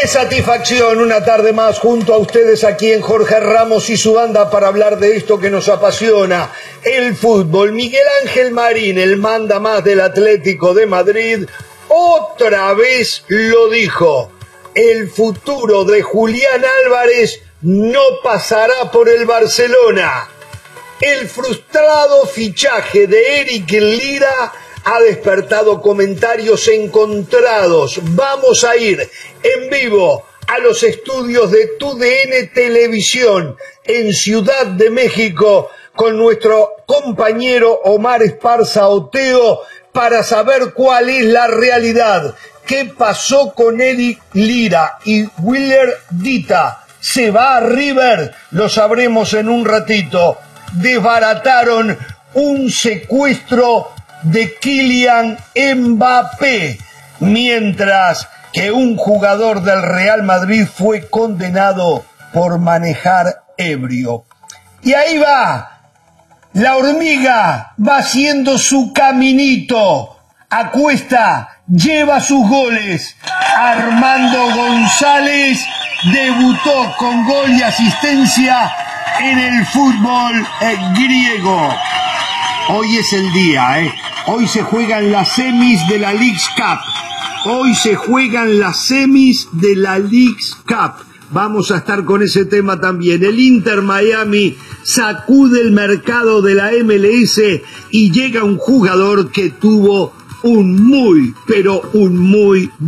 satisfacción una tarde más junto a ustedes aquí en Jorge Ramos y su banda para hablar de esto que nos apasiona, el fútbol. Miguel Ángel Marín, el manda más del Atlético de Madrid, otra vez lo dijo. El futuro de Julián Álvarez no pasará por el Barcelona. El frustrado fichaje de Eric Lira ha despertado comentarios encontrados. Vamos a ir en vivo a los estudios de TUDN Televisión en Ciudad de México con nuestro compañero Omar Esparza Oteo para saber cuál es la realidad. ¿Qué pasó con Eric Lira y Willer Dita? ¿Se va a River? Lo sabremos en un ratito. Desbarataron un secuestro de Kylian Mbappé, mientras que un jugador del Real Madrid fue condenado por manejar ebrio. Y ahí va, la hormiga va haciendo su caminito, a cuesta, lleva sus goles. Armando González debutó con gol y asistencia en el fútbol griego. Hoy es el día, Hoy se juegan las semis de la Leagues Cup. Hoy se juegan las semis de la Leagues Cup. Vamos a estar con ese tema también. El Inter Miami sacude el mercado de la MLS y llega un jugador que tuvo un muy